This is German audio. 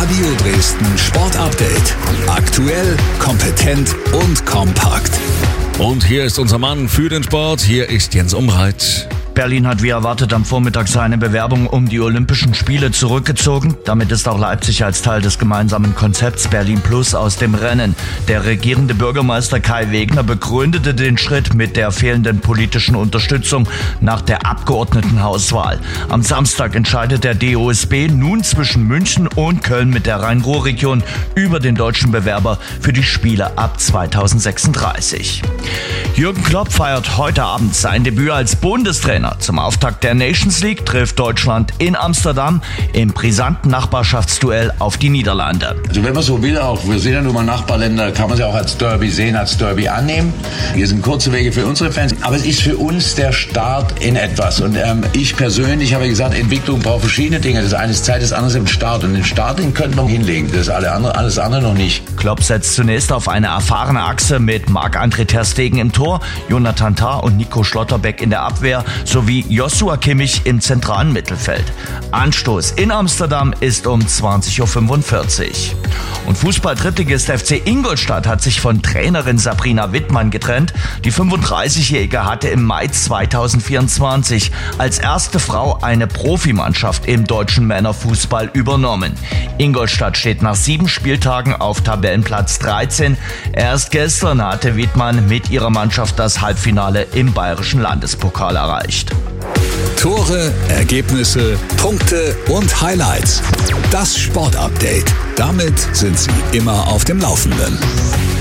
Radio Dresden Sport Update. Aktuell, kompetent und kompakt. Und hier ist unser Mann für den Sport. Hier ist Jens Umreit. Berlin hat wie erwartet am Vormittag seine Bewerbung um die Olympischen Spiele zurückgezogen. Damit ist auch Leipzig als Teil des gemeinsamen Konzepts Berlin Plus aus dem Rennen. Der regierende Bürgermeister Kai Wegner begründete den Schritt mit der fehlenden politischen Unterstützung nach der Abgeordnetenhauswahl. Am Samstag entscheidet der DOSB nun zwischen München und Köln mit der Rhein-Ruhr-Region über den deutschen Bewerber für die Spiele ab 2036. Jürgen Klopp feiert heute Abend sein Debüt als Bundestrainer. Zum Auftakt der Nations League trifft Deutschland in Amsterdam im brisanten Nachbarschaftsduell auf die Niederlande. Also wenn man so will, auch wir sind ja nun mal Nachbarländer, kann man sie auch als Derby sehen, als Derby annehmen. Hier sind kurze Wege für unsere Fans, aber es ist für uns der Start in etwas. Und ich persönlich habe gesagt, Entwicklung braucht verschiedene Dinge. Das eine ist Zeit, das andere ist im Start. Und den Start, den könnte man hinlegen, das alles andere noch nicht. Klopp setzt zunächst auf eine erfahrene Achse mit Marc-André ter Stegen im Tor, Jonathan Tah und Nico Schlotterbeck in der Abwehr sowie Joshua Kimmich im zentralen Mittelfeld. Anstoß in Amsterdam ist um 20.45 Uhr. Und Fußball-Drittligist FC Ingolstadt hat sich von Trainerin Sabrina Wittmann getrennt. Die 35-Jährige hatte im Mai 2024 als erste Frau eine Profimannschaft im deutschen Männerfußball übernommen. Ingolstadt steht nach 7 Spieltagen auf Tabellenplatz 13. Erst gestern hatte Wittmann mit ihrer Mannschaft das Halbfinale im Bayerischen Landespokal erreicht. Tore, Ergebnisse, Punkte und Highlights. Das Sport Update. Damit sind Sie immer auf dem Laufenden.